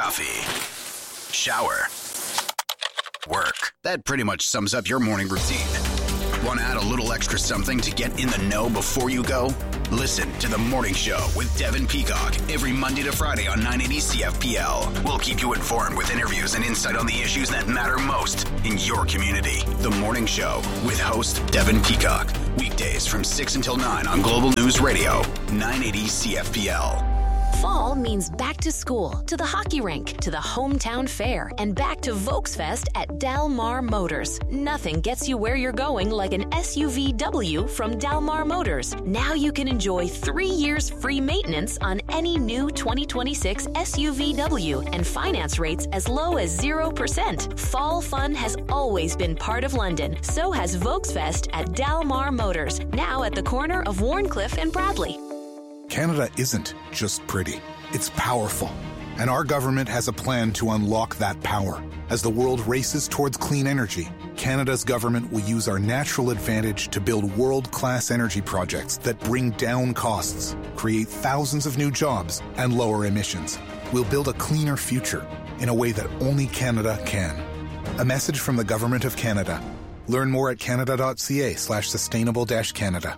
Coffee. Shower. Work. That pretty much sums up your morning routine. Want to add a little extra something to get in the know before you go? Listen to The Morning Show with Devin Peacock every Monday to Friday on 980 CFPL. We'll keep you informed with interviews and insight on the issues that matter most in your community. The Morning Show with host Devin Peacock. Weekdays from 6 until 9 on Global News Radio, 980 CFPL. Fall means back to school, to the hockey rink, to the hometown fair, and back to Volksfest at Dalmar Motors. Nothing gets you where you're going like an SUVW from Dalmar Motors. Now you can enjoy 3 years free maintenance on any new 2026 SUVW and finance rates as low as 0%. Fall fun has always been part of London. So has Volksfest at Dalmar Motors, now at the corner of Warncliffe and Bradley. Canada isn't just pretty, it's powerful. And our government has a plan to unlock that power. As the world races towards clean energy, Canada's government will use our natural advantage to build world-class energy projects that bring down costs, create thousands of new jobs, and lower emissions. We'll build a cleaner future in a way that only Canada can. A message from the Government of Canada. Learn more at canada.ca/sustainable-Canada.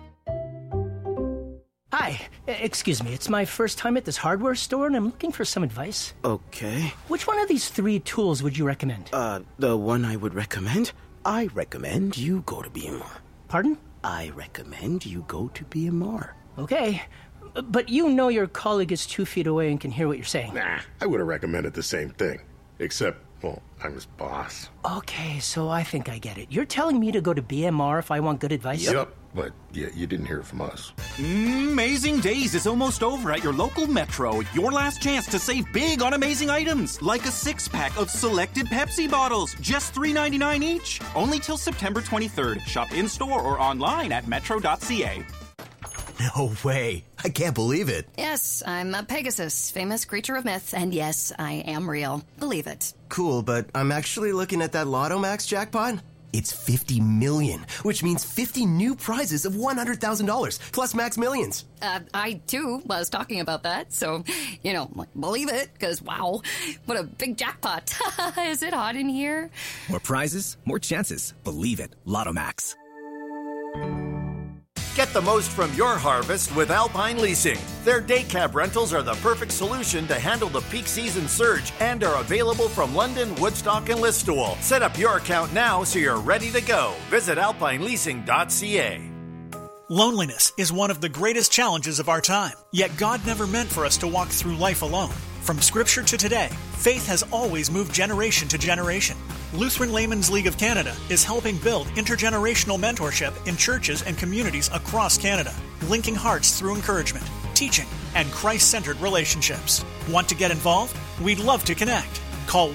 Hi, excuse me, it's my first time at this hardware store and I'm looking for some advice. Okay. Which one of these 3 tools would you recommend? The one I would recommend? I recommend you go to BMR. Pardon? I recommend you go to BMR. Okay, but you know your colleague is 2 feet away and can hear what you're saying. Nah, I would have recommended the same thing. Except, well, I'm his boss. Okay, so I think I get it. You're telling me to go to BMR if I want good advice? Yep, but yeah, you didn't hear it from us. Amazing Days is almost over at your local Metro. Your last chance to save big on amazing items, like a 6-pack of selected Pepsi bottles, just $3.99 each. Only till September 23rd. Shop in-store or online at metro.ca. No way. I can't believe it. Yes, I'm a Pegasus, famous creature of myth, and yes, I am real. Believe it. Cool, but I'm actually looking at that Lotto Max jackpot. It's 50 million, which means 50 new prizes of $100,000, plus Max Millions. I, too, was talking about that, so, believe it, because, wow, what a big jackpot. Is it hot in here? More prizes, more chances. Believe it. Lotto Max. Get the most from your harvest with Alpine Leasing. Their day cab rentals are the perfect solution to handle the peak season surge and are available from London, Woodstock, and Listowel. Set up your account now so you're ready to go. Visit alpineleasing.ca. Loneliness is one of the greatest challenges of our time. Yet God never meant for us to walk through life alone. From Scripture to today, faith has always moved generation to generation. Lutheran Laymen's League of Canada is helping build intergenerational mentorship in churches and communities across Canada, linking hearts through encouragement, teaching, and Christ-centered relationships. Want to get involved? We'd love to connect. Call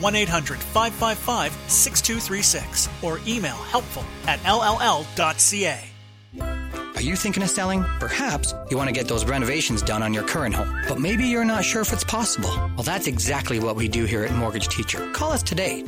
1-800-555-6236 or email helpful@lll.ca. Are you thinking of selling? Perhaps you want to get those renovations done on your current home, but maybe you're not sure if it's possible. Well, that's exactly what we do here at Mortgage Teacher. Call us today,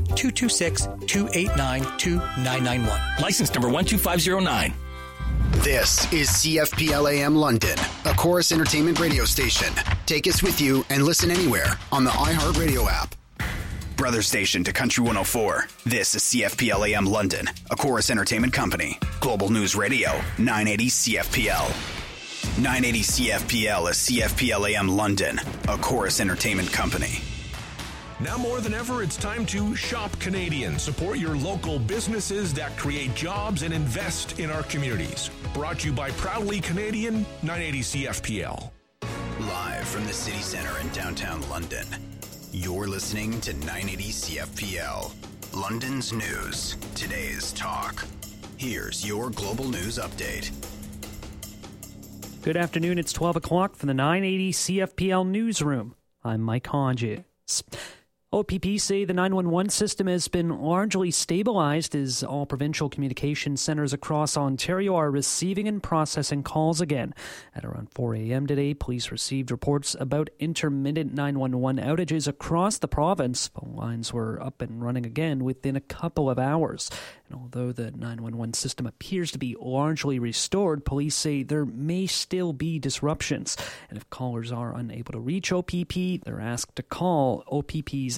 226-289-2991. License number 12509. This is CFPL AM London, a Chorus Entertainment radio station. Take us with you and listen anywhere on the iHeartRadio app. Brother station to Country 104. This is CFPL AM London, a Chorus Entertainment company. Global News Radio, 980 CFPL. 980 CFPL is CFPL AM London, a Chorus Entertainment company. Now more than ever, it's time to shop Canadian. Support your local businesses that create jobs and invest in our communities. Brought to you by Proudly Canadian, 980 CFPL. Live from the city center in downtown London. You're listening to 980 CFPL, London's news, today's talk. Here's your global news update. Good afternoon, it's 12 o'clock from the 980 CFPL newsroom. I'm Mike Hodges. OPP say the 911 system has been largely stabilized as all provincial communication centers across Ontario are receiving and processing calls again. At around 4 a.m. today, police received reports about intermittent 911 outages across the province. Phone lines were up and running again within a couple of hours. And although the 911 system appears to be largely restored, police say there may still be disruptions. And if callers are unable to reach OPP, they're asked to call OPP's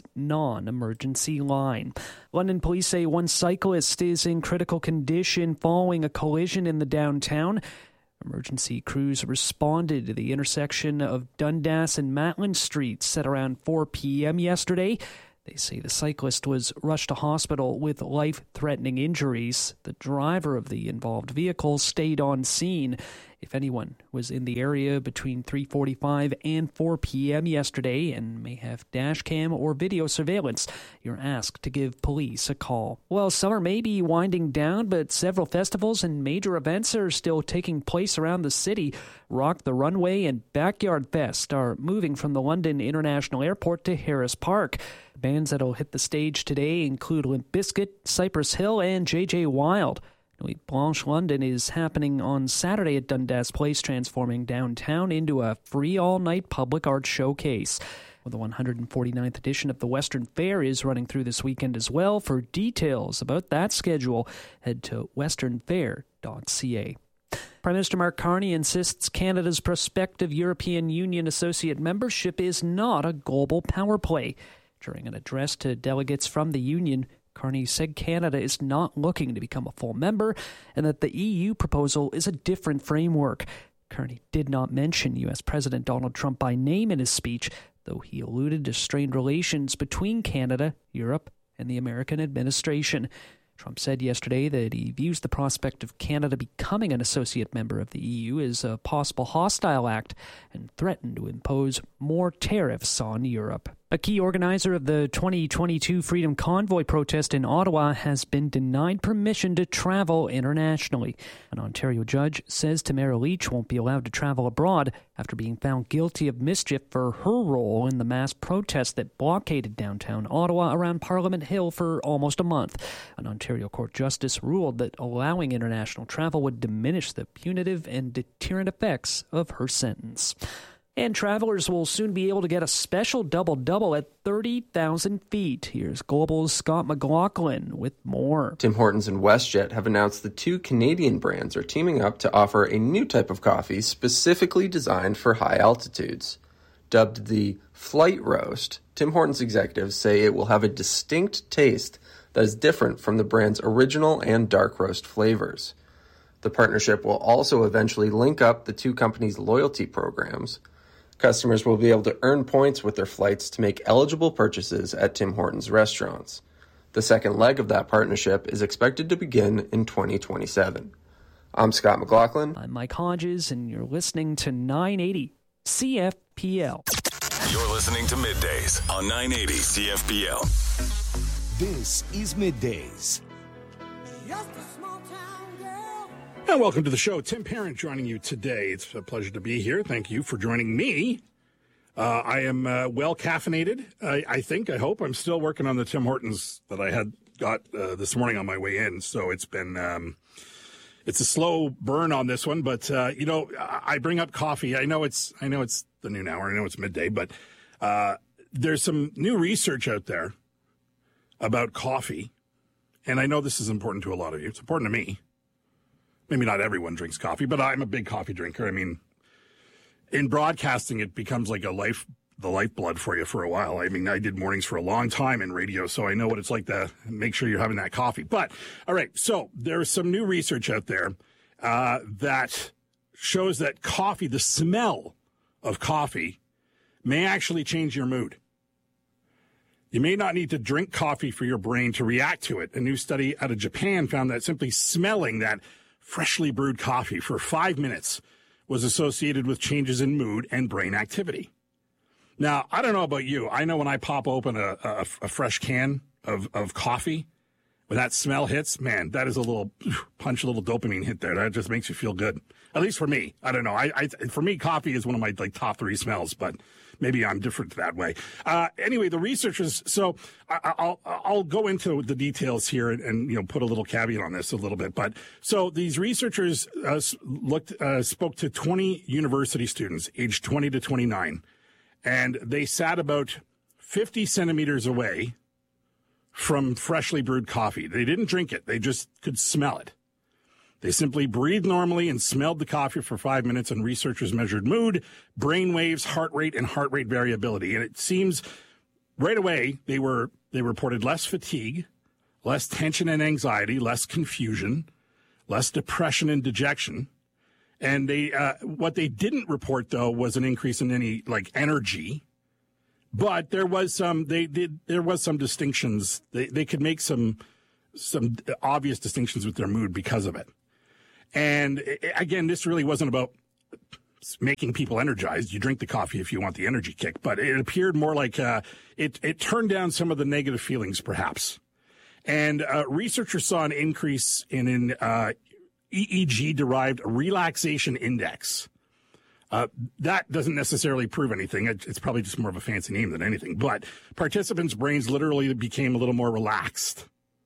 city's non-emergency line. London police say one cyclist is in critical condition following a collision in the downtown. Emergency crews responded to the intersection of Dundas and Maitland Streets at around 4 p.m. yesterday. They say the cyclist was rushed to hospital with life-threatening injuries. The driver of the involved vehicle stayed on scene. If anyone was in the area between 3:45 and 4 p.m. yesterday and may have dash cam or video surveillance, you're asked to give police a call. Well, summer may be winding down, but several festivals and major events are still taking place around the city. Rock the Runway and Backyard Fest are moving from the London International Airport to Harris Park. Bands that'll hit the stage today include Limp Bizkit, Cypress Hill, and J.J. Wild. Nuit Blanche London is happening on Saturday at Dundas Place, transforming downtown into a free all-night public art showcase. Well, the 149th edition of the Western Fair is running through this weekend as well. For details about that schedule, head to westernfair.ca. Prime Minister Mark Carney insists Canada's prospective European Union associate membership is not a global power play. During an address to delegates from the Union, Carney said Canada is not looking to become a full member and that the EU proposal is a different framework. Carney did not mention U.S. President Donald Trump by name in his speech, though he alluded to strained relations between Canada, Europe, and the American administration. Trump said yesterday that he views the prospect of Canada becoming an associate member of the EU as a possible hostile act and threatened to impose more tariffs on Europe. A key organizer of the 2022 Freedom Convoy protest in Ottawa has been denied permission to travel internationally. An Ontario judge says Tamara Leach won't be allowed to travel abroad after being found guilty of mischief for her role in the mass protest that blockaded downtown Ottawa around Parliament Hill for almost a month. An Ontario court justice ruled that allowing international travel would diminish the punitive and deterrent effects of her sentence. And travelers will soon be able to get a special double-double at 30,000 feet. Here's Global's Scott McLaughlin with more. Tim Hortons and WestJet have announced the two Canadian brands are teaming up to offer a new type of coffee specifically designed for high altitudes. Dubbed the Flight Roast, Tim Hortons executives say it will have a distinct taste that is different from the brand's original and dark roast flavors. The partnership will also eventually link up the two companies' loyalty programs. Customers will be able to earn points with their flights to make eligible purchases at Tim Hortons restaurants. The second leg of that partnership is expected to begin in 2027. I'm Scott McLaughlin. I'm Mike Hodges, and you're listening to 980 CFPL. You're listening to Middays on 980 CFPL. This is Middays. And welcome to the show. Tim Parent joining you today. It's a pleasure to be here. Thank you for joining me. I am well caffeinated, I hope. I'm still working on the Tim Hortons that I had got this morning on my way in. So it's been, it's a slow burn on this one, but, I bring up coffee. I know it's the noon hour. I know it's midday, but there's some new research out there about coffee. And I know this is important to a lot of you. It's important to me. Maybe not everyone drinks coffee, but I'm a big coffee drinker. I mean, in broadcasting, it becomes like the lifeblood for you for a while. I mean, I did mornings for a long time in radio, so I know what it's like to make sure you're having that coffee. But, all right, so there's some new research out there that shows that coffee, the smell of coffee, may actually change your mood. You may not need to drink coffee for your brain to react to it. A new study out of Japan found that simply smelling that freshly brewed coffee for 5 minutes was associated with changes in mood and brain activity. Now, I don't know about you. I know when I pop open a fresh can of coffee, when that smell hits, man, that is a little dopamine hit there. That just makes you feel good. At least for me. I don't know. For me, coffee is one of my top 3 smells, but maybe I'm different that way. Anyway, the researchers. So I'll go into the details here and put a little caveat on this a little bit. But so these researchers spoke to 20 university students aged 20 to 29, and they sat about 50 centimeters away from freshly brewed coffee. They didn't drink it. They just could smell it. They simply breathed normally and smelled the coffee for 5 minutes, and researchers measured mood, brain waves, heart rate, and heart rate variability. And it seems right away, they reported less fatigue, less tension and anxiety, less confusion, less depression and dejection. And what they didn't report, though, was an increase in any energy. But there was some distinctions. They could make some obvious distinctions with their mood because of it. And again, this really wasn't about making people energized. You drink the coffee if you want the energy kick, but it appeared more like it turned down some of the negative feelings, perhaps. And researchers saw an increase in an EEG-derived relaxation index. That doesn't necessarily prove anything. It's probably just more of a fancy name than anything. But participants' brains literally became a little more relaxed.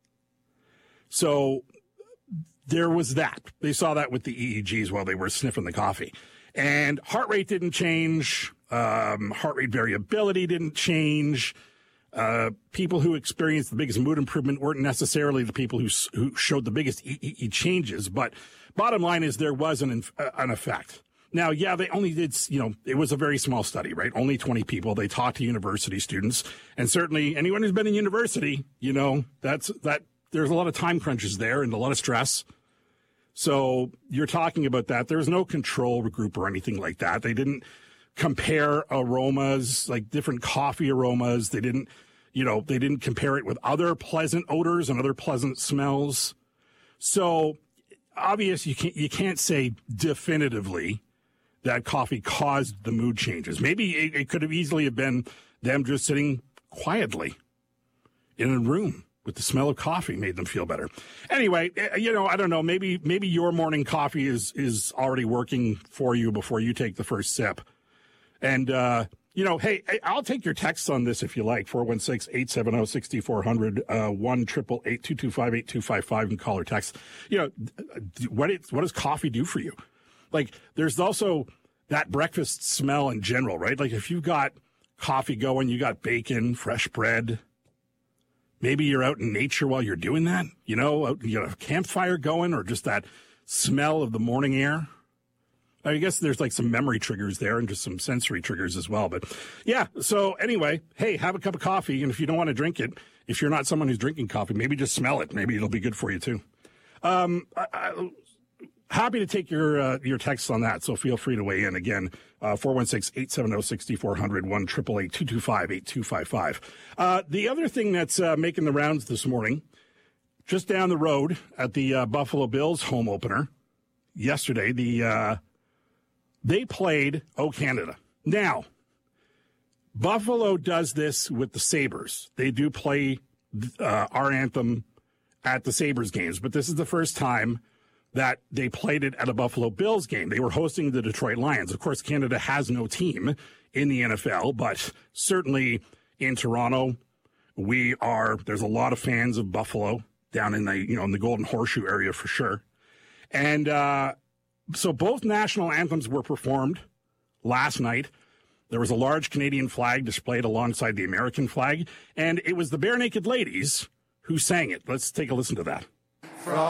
So there was that. They saw that with the EEGs while they were sniffing the coffee. And heart rate didn't change. Heart rate variability didn't change. People who experienced the biggest mood improvement weren't necessarily the people who showed the biggest EEG changes. But bottom line is there was an effect. Now, yeah, they only did, it was a very small study, right? Only 20 people. They talked to university students. And certainly anyone who's been in university, there's a lot of time crunches there and a lot of stress. So you're talking about that. There's no control group or anything like that. They didn't compare aromas, like different coffee aromas. They didn't compare it with other pleasant odors and other pleasant smells. So obvious, you can't say definitively that coffee caused the mood changes. Maybe it could have easily have been them just sitting quietly in a room with the smell of coffee made them feel better. Anyway, I don't know. Maybe your morning coffee is already working for you before you take the first sip. And, hey, I'll take your texts on this if you like. 416-870-6400, 1-888-225-8255 and call or text. What does coffee do for you? There's also that breakfast smell in general, right? If you've got coffee going, you got bacon, fresh bread. Maybe you're out in nature while you're doing that, you got a campfire going or just that smell of the morning air. I guess there's some memory triggers there and just some sensory triggers as well. But yeah, so anyway, hey, have a cup of coffee. And if you don't want to drink it, if you're not someone who's drinking coffee, maybe just smell it. Maybe it'll be good for you too. Happy to take your texts on that. So feel free to weigh in again. 416-870-6400, 1-888-225-8255. The other thing that's making the rounds this morning, just down the road at the Buffalo Bills home opener yesterday, they played O Canada. Now, Buffalo does this with the Sabres. They do play our anthem at the Sabres games, but this is the first time that they played it at a Buffalo Bills game. They were hosting the Detroit Lions. Of course, Canada has no team in the NFL, but certainly in Toronto, there's a lot of fans of Buffalo down in the Golden Horseshoe area for sure. And so both national anthems were performed last night. There was a large Canadian flag displayed alongside the American flag, and it was the Bare Naked Ladies who sang it. Let's take a listen to that.